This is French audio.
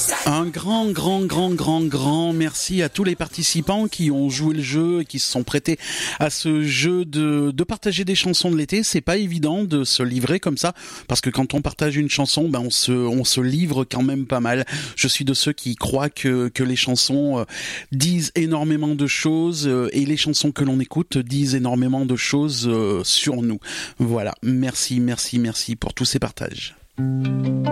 Un grand merci à tous les participants qui ont joué le jeu et qui se sont prêtés à ce jeu de partager des chansons de l'été. C'est pas évident de se livrer comme ça, parce que quand on partage une chanson, on se livre quand même pas mal. Je suis de ceux qui croient que les chansons disent énormément de choses et les chansons que l'on écoute disent énormément de choses sur nous. Voilà, merci pour tous ces partages.